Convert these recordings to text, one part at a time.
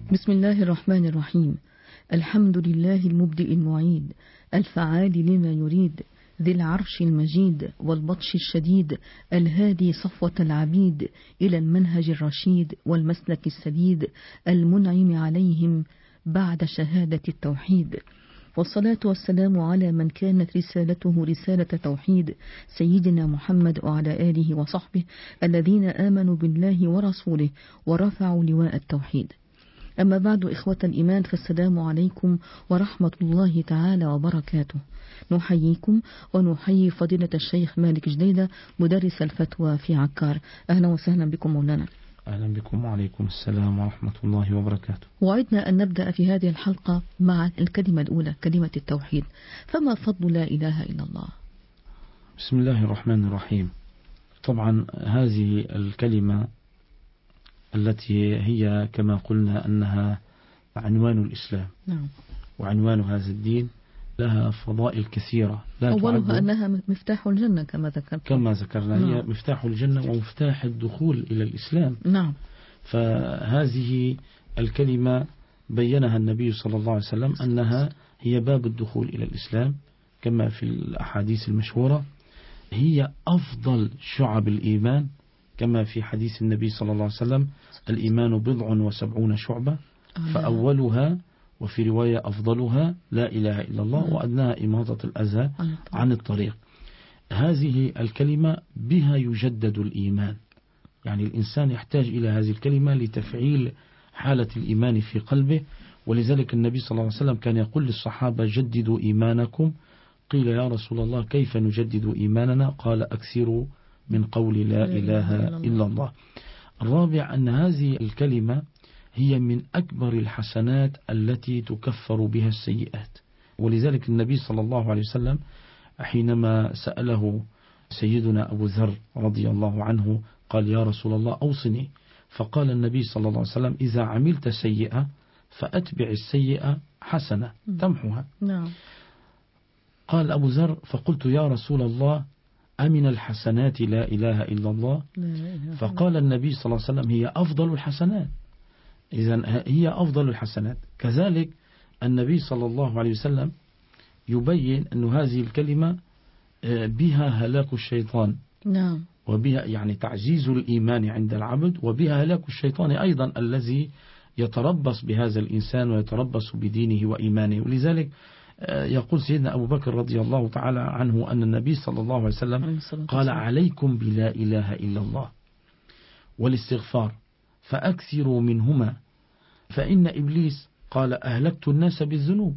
بسم الله الرحمن الرحيم. الحمد لله المبدئ المعيد الفعال لما يريد ذي العرش المجيد والبطش الشديد الهادي صفوة العبيد إلى المنهج الرشيد والمسلك السديد المنعم عليهم بعد شهادة التوحيد، والصلاة والسلام على من كانت رسالته رسالة توحيد سيدنا محمد وعلى آله وصحبه الذين آمنوا بالله ورسوله ورفعوا لواء التوحيد. أما بعد، إخوة الإيمان، فالسلام عليكم ورحمة الله تعالى وبركاته. نحييكم ونحيي فضيلة الشيخ مالك جديدة مدرس الفتوى في عكار. أهلا وسهلا بكم مولانا. أهلا بكم وعليكم السلام ورحمة الله وبركاته. وعدنا أن نبدأ في هذه الحلقة مع الكلمة الأولى، كلمة التوحيد. فما فضل لا إله إلا الله؟ بسم الله الرحمن الرحيم. طبعا هذه الكلمة التي هي كما قلنا أنها عنوان الإسلام، نعم، وعنوان هذا الدين، لها فضائل كثيرة لا أولها أنها مفتاح الجنة كما ذكرنا. نعم. هي مفتاح الجنة ومفتاح الدخول إلى الإسلام. نعم. فهذه الكلمة بينها النبي صلى الله عليه وسلم أنها هي باب الدخول إلى الإسلام، كما في الأحاديث المشهورة. هي أفضل شعب الإيمان، كما في حديث النبي صلى الله عليه وسلم: الإيمان 70 شعبة، فأولها وفي رواية أفضلها لا إله إلا الله، وأدناها إماطة الأذى عن الطريق. هذه الكلمة بها يجدد الإيمان، يعني الإنسان يحتاج إلى هذه الكلمة لتفعيل حالة الإيمان في قلبه. ولذلك النبي صلى الله عليه وسلم كان يقول للصحابة: جددوا إيمانكم. قيل: يا رسول الله كيف نجدد إيماننا؟ قال: أكثروا من قول لا إله إلا الله. الرابع أن هذه الكلمة هي من أكبر الحسنات التي تكفر بها السيئات. ولذلك النبي صلى الله عليه وسلم حينما سأله سيدنا أبو ذر رضي الله عنه قال: يا رسول الله أوصني. فقال النبي صلى الله عليه وسلم: إذا عملت سيئة فأتبع السيئة حسنة تمحها. نعم. قال أبو ذر: فقلت: يا رسول الله أمن الحسنات لا إله إلا الله؟ فقال النبي صلى الله عليه وسلم: هي أفضل الحسنات. إذن هي أفضل الحسنات. كذلك النبي صلى الله عليه وسلم يبين أن هذه الكلمة بها هلاك الشيطان. نعم. وبها يعني تعزيز الإيمان عند العبد، وبها هلاك الشيطان أيضا الذي يتربص بهذا الإنسان ويتربص بدينه وإيمانه. ولذلك يقول سيدنا أبو بكر رضي الله تعالى عنه أن النبي صلى الله عليه وسلم قال: عليكم بلا إله إلا الله والاستغفار فأكثروا منهما، فإن إبليس قال: أهلكت الناس بالذنوب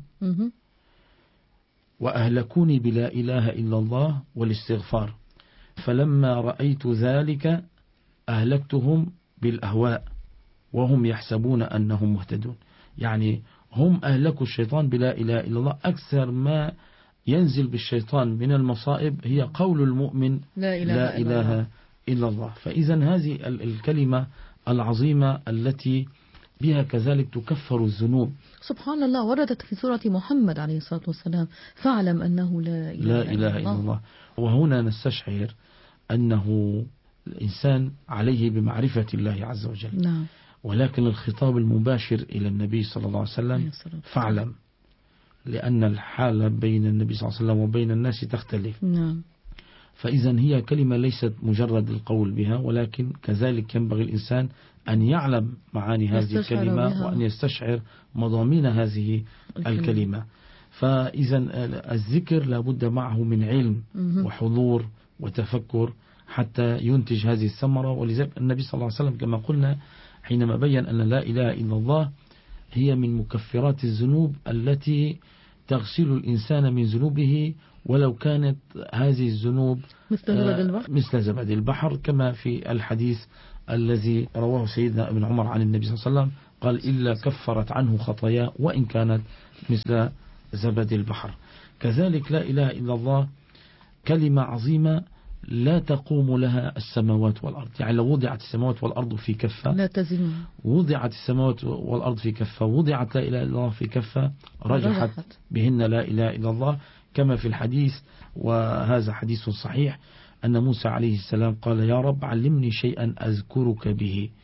وأهلكوني بلا إله إلا الله والاستغفار، فلما رأيت ذلك أهلكتهم بالأهواء وهم يحسبون أنهم مهتدون. يعني هم أهلكوا الشيطان بلا إله إلا الله. أكثر ما ينزل بالشيطان من المصائب هي قول المؤمن لا إله إلا الله. فإذا هذه الكلمة العظيمة التي بها كذلك تكفر الذنوب. سبحان الله، وردت في سورة محمد عليه الصلاة والسلام: فاعلم أنه لا إله إلا الله. وهنا نستشعر أنه الإنسان عليه بمعرفة الله عز وجل. نعم. ولكن الخطاب المباشر إلى النبي صلى الله عليه وسلم: فاعلم، لأن الحالة بين النبي صلى الله عليه وسلم وبين الناس تختلف. نعم. فإذا هي كلمة ليست مجرد القول بها، ولكن كذلك ينبغي الإنسان أن يعلم معاني هذه الكلمة وأن يستشعر مضامين هذه الكلمة. فإذا الذكر لابد معه من علم وحضور وتفكر حتى ينتج هذه الثمرة. ولذلك النبي صلى الله عليه وسلم كما قلنا حينما بين أن لا إله إلا الله هي من مكفرات الذنوب التي تغسل الإنسان من ذنوبه، ولو كانت هذه الذنوب مثل زبد البحر، كما في الحديث الذي رواه سيدنا ابن عمر عن النبي صلى الله عليه وسلم قال: إلا كفرت عنه خطايا وإن كانت مثل زبد البحر. كذلك لا إله إلا الله كلمة عظيمة لا تقوم لها السماوات والأرض. يعني لو وضعت السماوات والأرض في كفة لا تزن، وضعت السماوات والأرض في كفة، وضعت لا إله إلا الله في كفة، رجحت بهن لا إله إلا الله. كما في الحديث، وهذا حديث صحيح، أن موسى عليه السلام قال: يا رب علمني شيئا أذكرك به.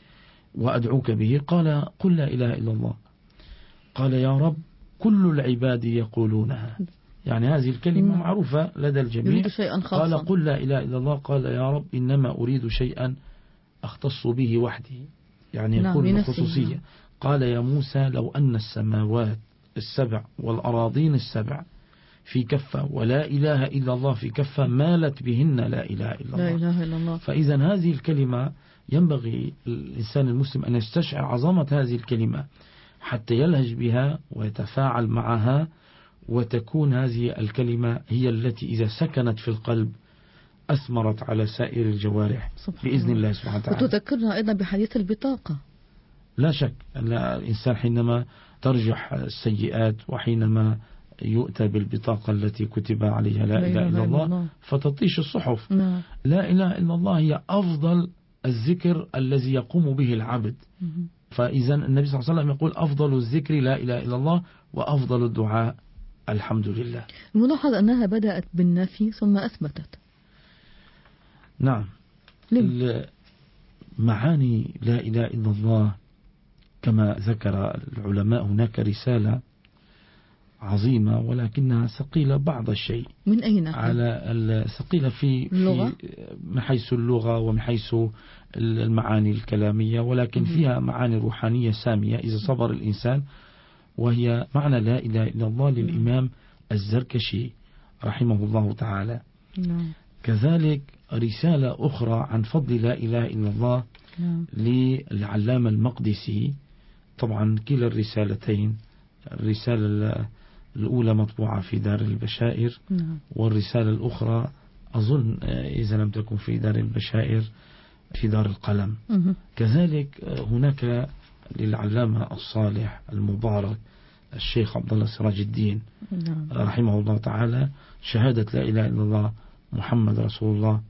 وأدعوك به. قال قل لا إله إلا الله. قال يا رب كل العباد يقولونها، يعني هذه الكلمة معروفة لدى الجميع. قال قل لا إله إلا الله. قال يا رب إنما أريد شيئا أختص به وحدي، يعني يكون خصوصية. قال يا موسى لو أن السماوات السبع والأراضين السبع في كفة ولا إله إلا الله في كفة مالت بهن لا إله إلا الله. لا إله إلا الله. فإذا هذه الكلمة ينبغي الإنسان المسلم أن يستشعر عظمة هذه الكلمة حتى يلهج بها ويتفاعل معها، وتكون هذه الكلمة هي التي إذا سكنت في القلب أثمرت على سائر الجوارح بإذن الله سبحانه وتعالى. وتذكرنا أيضا بحديث البطاقة. لا شك أن الإنسان حينما ترجح السيئات وحينما يؤتى بالبطاقة التي كتب عليها لا إله إلا الله فتطيش الصحف. لا إله إلا الله هي أفضل الذكر الذي يقوم به العبد. فإذا النبي صلى الله عليه وسلم يقول أفضل الذكر لا إله إلا الله وأفضل الدعاء الحمد لله. الملاحظ أنها بدأت بالنفي ثم أثبتت. نعم. معاني لا إله إلا الله كما ذكر العلماء هناك رسالة عظيمة ولكنها ثقيلة بعض الشيء. من أين؟ على ثقيلة في من حيث اللغة ومن حيث المعاني الكلامية، ولكن فيها معاني روحانية سامية إذا صبر الإنسان. وهي معنى لا إله إلا الله للإمام الزركشي رحمه الله تعالى. كذلك رسالة أخرى عن فضل لا إله إلا الله للعلامة المقدسي. طبعا كلا الرسالتين، الرسالة الأولى مطبوعة في دار البشائر، والرسالة الأخرى أظن إذا لم تكن في دار البشائر في دار القلم. كذلك هناك للعلامة الصالح المبارك الشيخ عبد الله سراج الدين رحمه الله تعالى شهادة لا إله إلا الله محمد رسول الله،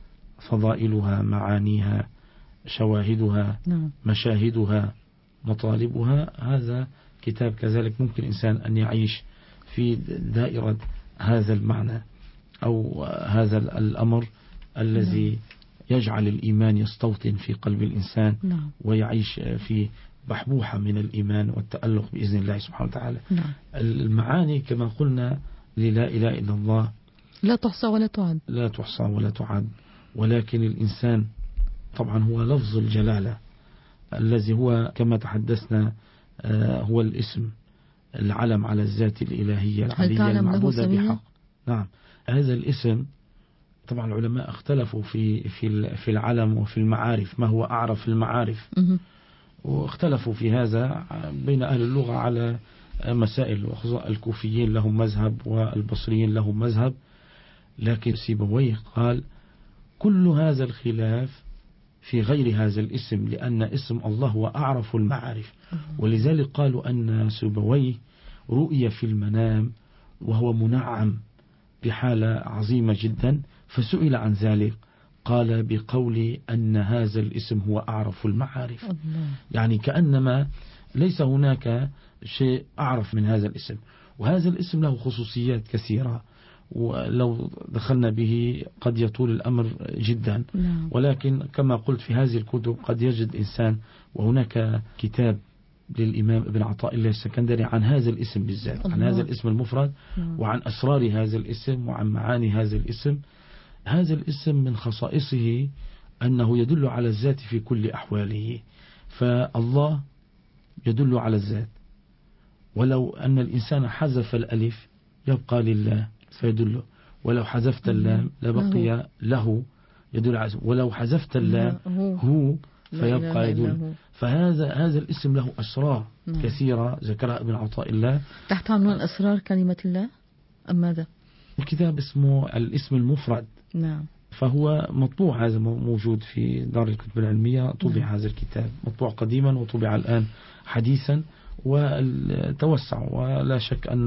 فضائلها، معانيها، شواهدها، مشاهدها، مطالبها. هذا كتاب كذلك ممكن إنسان أن يعيش في دائرة هذا المعنى أو هذا الأمر الذي يجعل الإيمان يستوطن في قلب الإنسان ويعيش في بحبوحة من الإيمان والتألق بإذن الله سبحانه وتعالى. المعاني كما قلنا للا إله إلا الله لا تحصى ولا تعد، لا تحصى ولا تعد. ولكن الإنسان طبعا هو لفظ الجلالة الذي هو كما تحدثنا هو الاسم العلم على الذات الإلهية العلية المعبودة بحق. نعم. هذا الاسم طبعا العلماء اختلفوا في العلم وفي المعارف، ما هو أعرف المعارف، واختلفوا في هذا بين أهل اللغة على مسائل، وخصوصا الكوفيين لهم مذهب والبصريين لهم مذهب. لكن سيبويه قال كل هذا الخلاف في غير هذا الاسم، لأن اسم الله هو أعرف المعارف. ولذلك قالوا أن سيبويه رؤية في المنام وهو منعم بحالة عظيمة جدا، فسئل عن ذلك قال بقول أن هذا الاسم هو أعرف المعارف. يعني كأنما ليس هناك شيء أعرف من هذا الاسم. وهذا الاسم له خصوصيات كثيرة، ولو دخلنا به قد يطول الأمر جدا. ولكن كما قلت في هذه الكتب قد يجد إنسان، وهناك كتاب للإمام ابن عطاء الله السكندري عن هذا الاسم بالذات، عن هذا الاسم المفرد وعن أسرار هذا الاسم وعن معاني هذا الاسم. هذا الاسم من خصائصه أنه يدل على الذات في كل أحواله. فالله يدل على الذات، ولو أن الإنسان حذف الألف يبقى لله فيدله، ولو حذفت اللام لبقي له يدل على، ولو حذفت اللام هو فيبقى يدل. فهذا الاسم له أسرار كثيرة ذكرها ابن عطاء الله. تحت عنوان أسرار كلمة الله أم ماذا؟ الكتاب اسمه الاسم المفرد. نعم. فهو مطبوع، هذا موجود في دار الكتب العلمية، طبع هذا الكتاب مطبوع قديما وطبع الآن حديثا وتوسع، ولا شك أن